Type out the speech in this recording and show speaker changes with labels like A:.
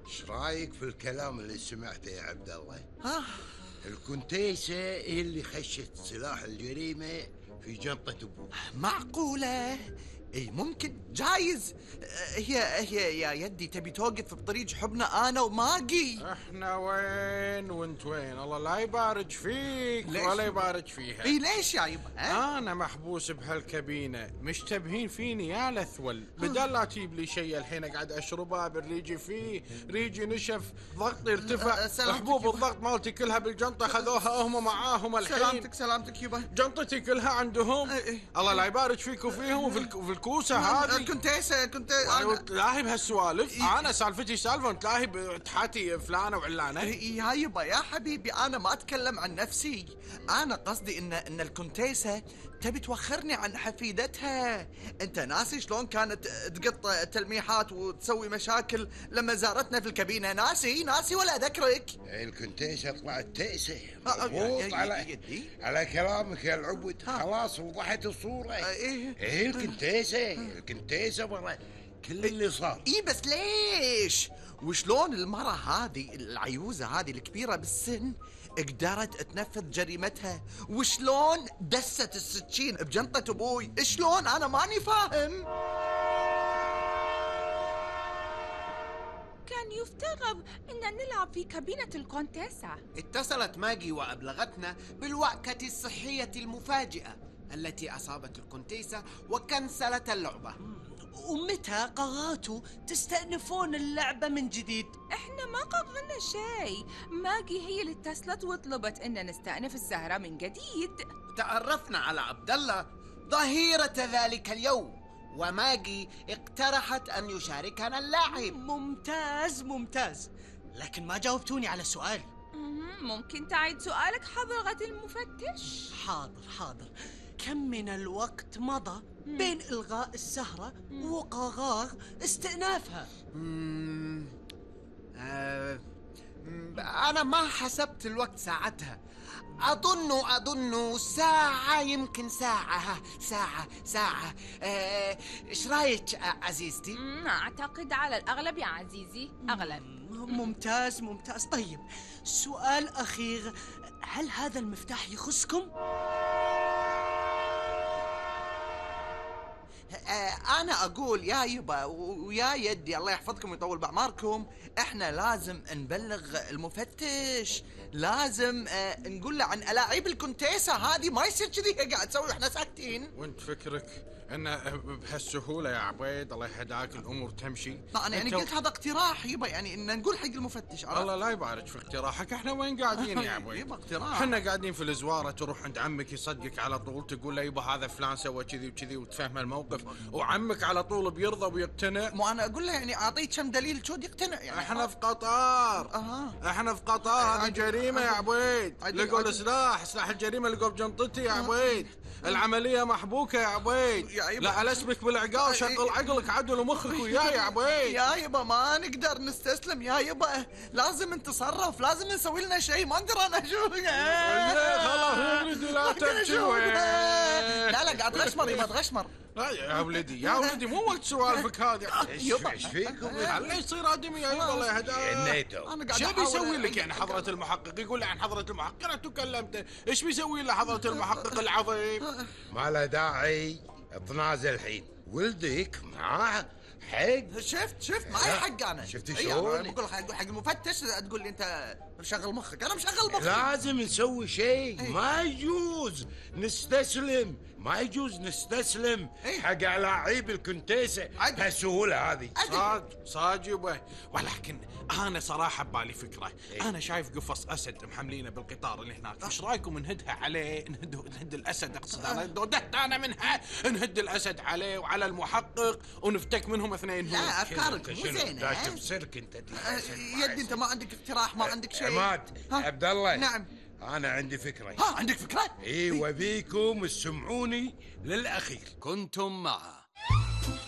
A: ايش رايك في الكلام اللي سمعته يا عبد الله؟
B: ها؟
A: الكونتيسة هي اللي خشت سلاح الجريمة في جنطة ابوه.
B: معقولة؟ اي ممكن، جايز. هي يا يدي تبي توقف بطريق حبنا انا وماجي.
C: احنا وين وانت وين؟ الله لا يبارج فيك ولا يبارج فيها.
B: اي ليش يا يبا؟
C: انا محبوس بهالكابينة، مشتبهين فيني يا لثول. بدل لا تجيب لي شيء الحين اقعد اشربه بالريجي فيه، ريجي نشف، ضغطي ارتفع، حبوب الضغط مالتي كلها بالجنطة خذوها هم معاهم الحين.
B: سلامتك يبا.
C: جنطتي كلها عندهم. الله لا يبارج فيك وفيهم وفي الكوسة هذه.
B: كنت
C: لاهي بهالسوالف. انا سالفتي سالفه وانت لاهي بتحاتي فلانه وعلانه.
B: يا يبا يا حبيبي، انا ما اتكلم عن نفسي، انا قصدي ان الكونتيسة تبي توخرني عن حفيدتها. انت ناسي شلون كانت تقط تلميحات وتسوي مشاكل لما زارتنا في الكابينه؟ ناسي ولا اذكرك؟
A: الكونتيسة طلعت تئسة. مضبوط على كلامك يا العبد. خلاص وضحت الصورة. ايه الكونتيسة برا كل اللي صار.
B: ايه بس ليش؟ وشلون المرة هذه العيوزة هذه الكبيرة بالسن قدرت تنفذ جريمتها؟ وشلون دست السكين بجنطة ابوي؟ شلون؟ انا ماني فاهم.
D: كان يفترض أن نلعب في كابينة الكونتيسة.
E: اتصلت ماجي وأبلغتنا بالوعكة الصحية المفاجئة التي أصابت الكونتيسة وكنسلت اللعبة.
F: ومتى قررتوا تستأنفون اللعبة من جديد؟
D: احنا ما قررنا شيء، ماجي هي اللي اتصلت وطلبت ان نستأنف السهرة من جديد.
E: تعرفنا على عبد الله ظهيرة ذلك اليوم، وماجي اقترحت أن يشاركنا اللعب.
F: ممتاز، لكن ما جاوبتوني على سؤالي.
D: ممكن تعيد سؤالك حضرة المفتش؟
F: حاضر. كم من الوقت مضى بين إلغاء السهرة وقرار استئنافها؟
E: أنا ما حسبت الوقت ساعتها. أظن ساعة، يمكن ساعة. إيش رايك عزيزتي؟
D: أعتقد على الأغلب يا عزيزي، أغلب.
F: ممتاز. طيب سؤال أخير، هل هذا المفتاح يخصكم؟
B: أنا أقول يا يبا ويا يدي الله يحفظكم ويطول بعماركم، إحنا لازم نبلغ المفتش، لازم نقول له عن ألاعيب الكونتيسة هذه. ما يصير كذي قاعد تسوي وإحنا ساكتين.
C: وانت فكرك إن بهالسهولة يا عبيد الله يهداك الأمور تمشي؟
B: أنا يعني قلت هذا اقتراح يبا، يعني إن نقول حق المفتش.
C: الله لا يبارك في اقتراحك. احنا وين قاعدين يا عبيد؟
B: يبا اقتراح.
C: احنا قاعدين في الزوارة، تروح عند عمك يصدقك على طول، تقول له يبا هذا فلان سوى كذي وكذي وتفهم الموقف، وعمك على طول بيرضى ويقتنع.
B: مو أنا أقول له يعني أعطيه كم دليل شود يقتنع يعني.
C: احنا في قطار. احنا في قطار. هذه جريمة يا عبيد. لقوا سلاح الجريمة لقوا بجنطتي يا عبيد. العملية محبوكة يا عبيد. لا ألسبك بالعقال، شغل عقلك عدل ومخك وياي يا عبيد.
B: يا يبا ما نقدر نستسلم يا يبا، لازم نتصرف، لازم نسوي لنا شيء. ما أقدر أنا أشوف.
C: خلاص ولدي لا تبكي.
B: لا قاعد غشمر يبا تغشمر.
C: يا ولدي مو وقت سوالفك هذه.
A: ايش فيكم؟
C: خليه يصير آدمي يا يبا الله يهداك. شو بيسوي لك يعني حضرة المحقق؟ يقول له عن حضرة المحقق. أنا تكلمت، ايش بيسوي له حضرة المحقق العظيم؟
A: ما له داعي تنازل الحين، ولدك معاه حق.
B: شفت معي حق. انا
A: شفت شلون؟
B: بقول حق المفتش تقول لي انت مشغل مخك. انا مشغل مخي.
A: لازم نسوي شيء. ما يجوز نستسلم، ما يجوز نستسلم حق لاعيب الكونتيسة بهالسهولة هذه.
C: صاد يبا. ولكن انا صراحة ببالي فكرة. انا شايف قفص اسد محملينه بالقطار اللي هناك. ايش رايكم نهدها عليه؟ نهد الاسد، اقصد انا دودت انا منها. نهد الاسد عليه وعلى المحقق ونفتك منهم اثنين.
B: لا افكارك مو زينة.
A: لا تفسرك انت.
B: يدي انت ما عندك اقتراح؟ ما عندك شيء؟
A: عماد عبد الله.
B: نعم
A: انا عندي فكرة.
B: عندك فكرة؟
A: اي وبيكم تسمعوني للاخير.
G: كنتم مع